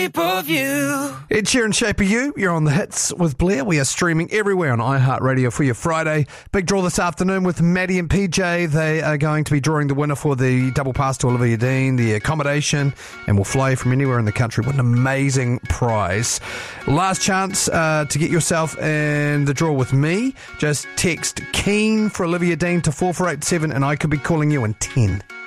Shape of You. Ed Sheeran, Shape of You. You're on the hits with Blair. We are streaming everywhere on iHeartRadio for your Friday. Big draw this afternoon with Maddie and PJ. They are going to be drawing the winner for the double pass to Olivia Dean, the accommodation, and will fly from anywhere in the country. What an amazing prize. Last chance to get yourself in the draw with me. Just text KEEN for Olivia Dean to 4487 and I could be calling you in 10.